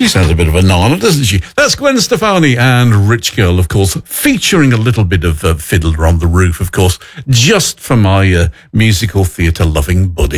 She sounds a bit of a nana, doesn't she? That's Gwen Stefani and Rich Girl, of course, featuring a little bit of Fiddler on the Roof, of course, just for my musical theatre loving buddy.